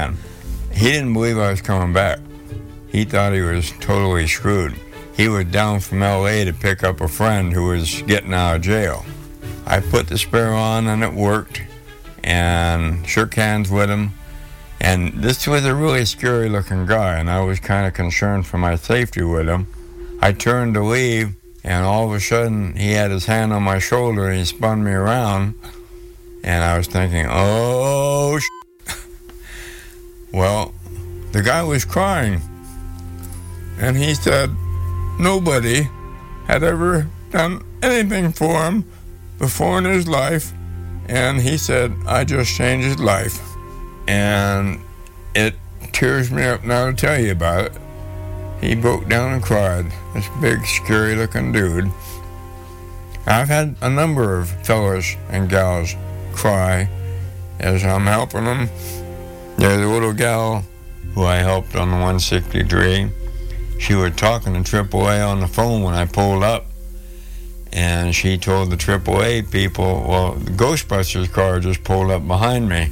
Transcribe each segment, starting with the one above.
man. He didn't believe I was coming back. He thought he was totally screwed. He was down from L.A. to pick up a friend who was getting out of jail. I put the spare on and it worked, and shook hands with him. And this was a really scary looking guy, and I was kind of concerned for my safety with him. I turned to leave, and all of a sudden he had his hand on my shoulder and he spun me around, and I was thinking, oh, Well, the guy was crying, and he said nobody had ever done anything for him before in his life, and he said, I just changed his life. And it tears me up now to tell you about it. He broke down and cried, this big, scary-looking dude. I've had a number of fellas and gals cry as I'm helping them. There's a little gal who I helped on the 163. She was talking to AAA on the phone when I pulled up, and she told the AAA people, well, the Ghostbusters car just pulled up behind me.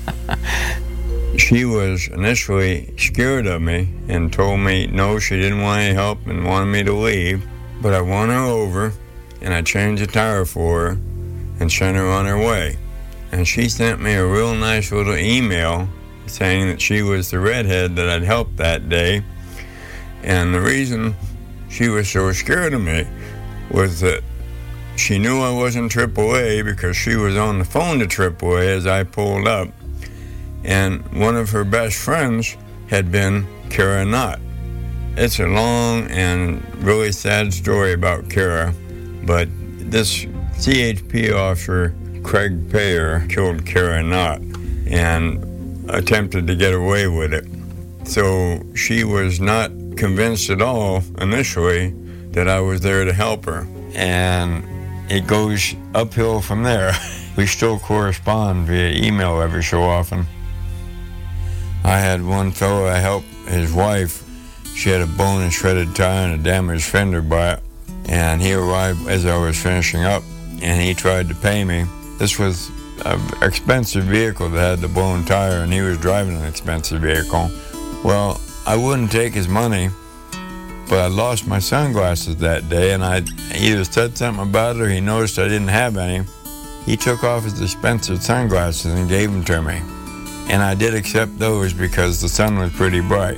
She was initially scared of me and told me no, she didn't want any help and wanted me to leave, but I won her over, and I changed the tire for her and sent her on her way. And she sent me a real nice little email saying that she was the redhead that I'd helped that day, and the reason she was so scared of me was that she knew I wasn't AAA because she was on the phone to AAA as I pulled up, and one of her best friends had been Kara Knott. It's a long and really sad story about Kara, but this CHP officer, Craig Payer, killed Kara Knott and attempted to get away with it. So she was not convinced at all initially that I was there to help her. And it goes uphill from there. We still correspond via email every so often. I had one fellow I helped his wife. She had a bone and shredded tire and a damaged fender by it. And he arrived as I was finishing up, and he tried to pay me. This was an expensive vehicle that had the blown tire, and he was driving an expensive vehicle. Well, I wouldn't take his money, but I lost my sunglasses that day, and I either said something about it or he noticed I didn't have any. He took off his expensive sunglasses and gave them to me. And I did accept those because the sun was pretty bright.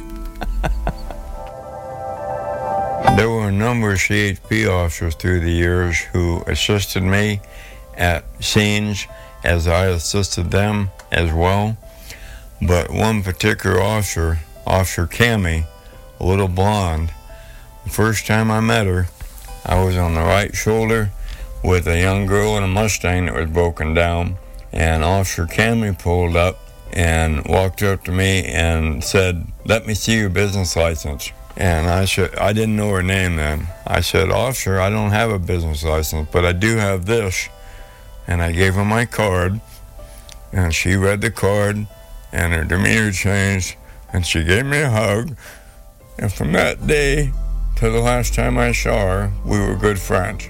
There were a number of CHP officers through the years who assisted me at scenes as I assisted them as well. But one particular officer, Officer Cammy, a little blonde, the first time I met her, I was on the right shoulder with a young girl in a Mustang that was broken down, and Officer Cammy pulled up and walked up to me and said, "Let me see your business license." And I said, I didn't know her name then. I said, "Officer, I don't have a business license, but I do have this." And I gave her my card, and she read the card, and her demeanor changed, and she gave me a hug. And from that day to the last time I saw her, we were good friends.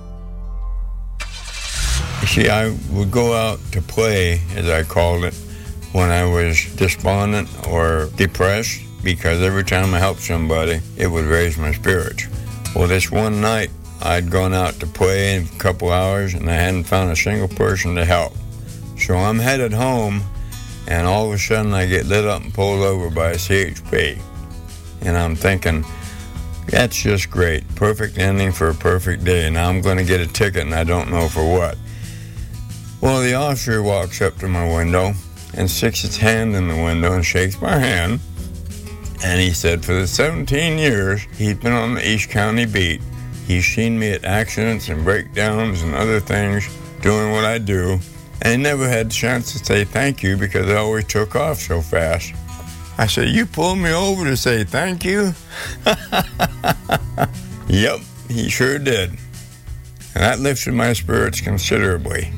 You see, I would go out to play, as I called it, when I was despondent or depressed, because every time I helped somebody, it would raise my spirits. Well, this one night, I'd gone out to play in a couple hours, and I hadn't found a single person to help. So I'm headed home, and all of a sudden I get lit up and pulled over by a CHP. And I'm thinking, that's just great. Perfect ending for a perfect day. Now I'm going to get a ticket, and I don't know for what. Well, the officer walks up to my window and sticks his hand in the window and shakes my hand. And he said for the 17 years he's been on the East County beat, he's seen me at accidents and breakdowns and other things doing what I do, and he never had a chance to say thank you because I always took off so fast. I said, "You pulled me over to say thank you?" Yep, he sure did. And that lifted my spirits considerably.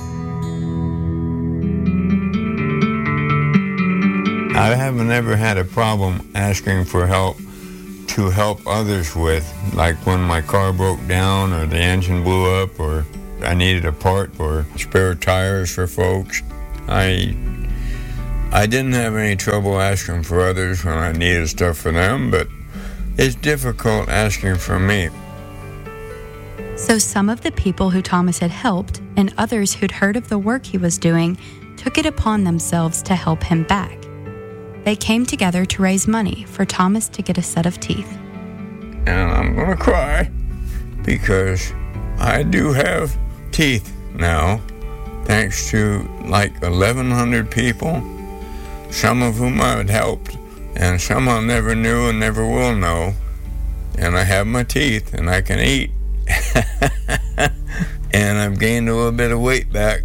I haven't ever had a problem asking for help to help others with, like when my car broke down or the engine blew up or I needed a part or spare tires for folks. I I didn't have any trouble asking for others when I needed stuff for them, but it's difficult asking for me. So some of the people who Thomas had helped and others who'd heard of the work he was doing took it upon themselves to help him back. They came together to raise money for Thomas to get a set of teeth. And I'm going to cry because I do have teeth now, thanks to like 1,100 people, some of whom I had helped, and some I never knew and never will know. And I have my teeth, and I can eat. And I've gained a little bit of weight back.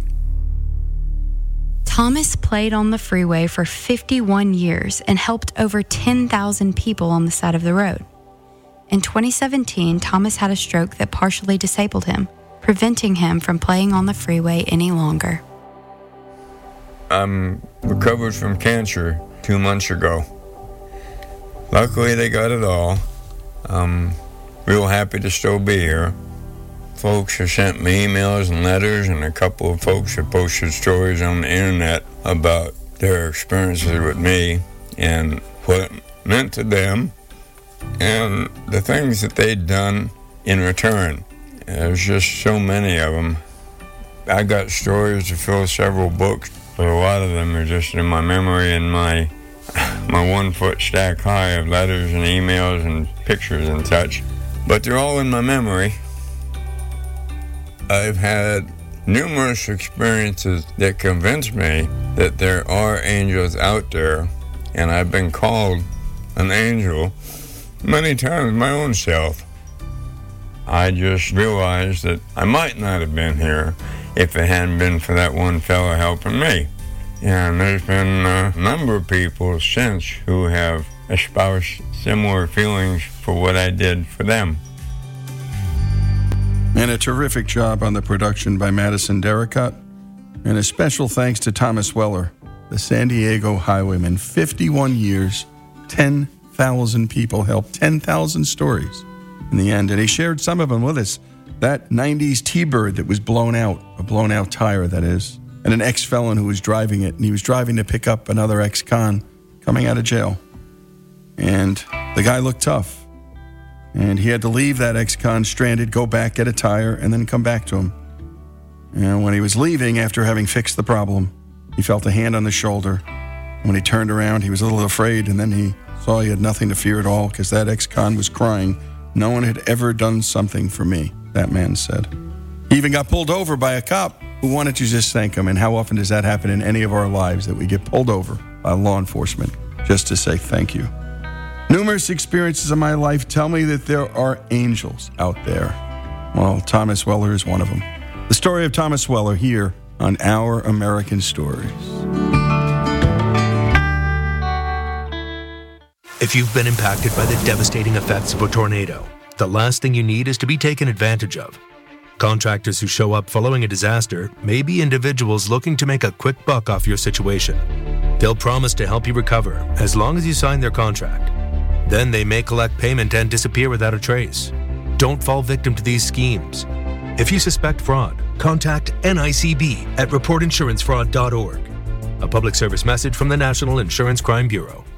Thomas played on the freeway for 51 years and helped over 10,000 people on the side of the road. In 2017, Thomas had a stroke that partially disabled him, preventing him from playing on the freeway any longer. I'm recovered from cancer 2 months ago. Luckily, they got it all. I'm real happy to still be here. Folks have sent me emails and letters, and a couple of folks have posted stories on the internet about their experiences with me and what it meant to them and the things that they'd done in return. There's just so many of them. I got stories to fill several books, but a lot of them are just in my memory and my 1 foot stack high of letters and emails and pictures and such. But they're all in my memory. I've had numerous experiences that convince me that there are angels out there, and I've been called an angel many times my own self. I just realized that I might not have been here if it hadn't been for that one fellow helping me. And there's been a number of people since who have espoused similar feelings for what I did for them. And a terrific job on the production by Madison Derricott. And a special thanks to Thomas Weller, the San Diego highwayman. 51 years, 10,000 people helped, 10,000 stories in the end. And he shared some of them with us. That 90s T-Bird that was blown out, a blown out tire, that is. And an ex-felon who was driving it. And he was driving to pick up another ex-con coming out of jail. And the guy looked tough. And he had to leave that ex-con stranded, go back, get a tire, and then come back to him. And when he was leaving, after having fixed the problem, he felt a hand on the shoulder. When he turned around, he was a little afraid, and then he saw he had nothing to fear at all because that ex-con was crying. No one had ever done something for me, that man said. He even got pulled over by a cop who wanted to just thank him. And how often does that happen in any of our lives, that we get pulled over by law enforcement just to say thank you? Numerous experiences in my life tell me that there are angels out there. Well, Thomas Weller is one of them. The story of Thomas Weller here on Our American Stories. If you've been impacted by the devastating effects of a tornado, the last thing you need is to be taken advantage of. Contractors who show up following a disaster may be individuals looking to make a quick buck off your situation. They'll promise to help you recover as long as you sign their contract. Then they may collect payment and disappear without a trace. Don't fall victim to these schemes. If you suspect fraud, contact NICB at reportinsurancefraud.org. A public service message from the National Insurance Crime Bureau.